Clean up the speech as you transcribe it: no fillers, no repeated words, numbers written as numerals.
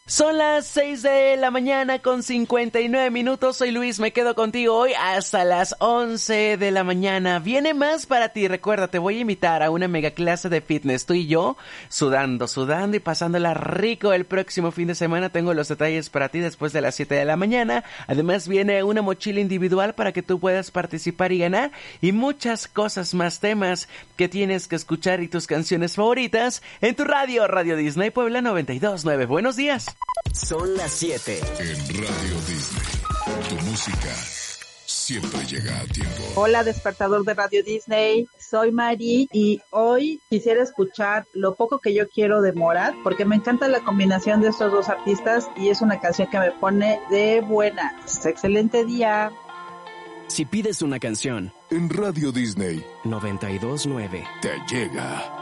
Son las 6 de la mañana con 59 minutos. Soy Luis, me quedo contigo hoy hasta las 11 de la mañana. Viene más para ti. Recuerda, te voy a invitar a una mega clase de fitness. Tú y yo, sudando y pasándola rico el próximo fin de semana. Tengo los detalles para ti después de las 7 de la mañana. Además viene una mochila individual para que tú puedas participar y ganar. Y muchas cosas más, temas que tienes que escuchar y tus canciones favoritas en tu radio, Radio Disney Puebla 92.9. Buenos días. Son las 7. En Radio Disney, tu música siempre llega a tiempo. Hola, despertador de Radio Disney. Soy Mari y hoy quisiera escuchar Lo poco que yo quiero de Morat, porque me encanta la combinación de estos dos artistas y es una canción que me pone de buenas. Excelente día. Si pides una canción En Radio Disney 92.9 te llega.